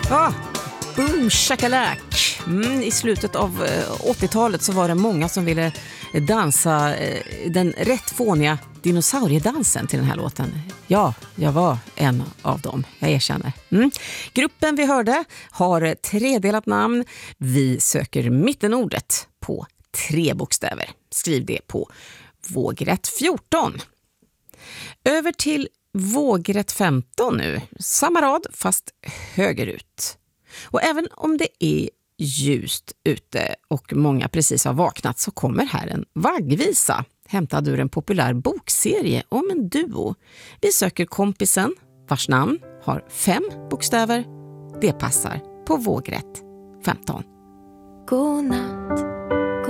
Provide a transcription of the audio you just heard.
Ah, boom shakalak. I slutet av 80-talet så var det många som ville dansa den rätt fåniga dinosauriedansen till den här låten. Ja, jag var en av dem, jag erkänner. Gruppen vi hörde har tredelat namn. Vi söker mittenordet på 3 bokstäver. Skriv det på vågrätt 14. Över till vågrätt 15 nu. Samma rad fast högerut. Och även om det är ljust ute och många precis har vaknat så kommer här en vaggvisa hämtad ur en populär bokserie om en duo. Vi söker kompisen vars namn har 5 bokstäver. Det passar på vågrätt 15. God natt.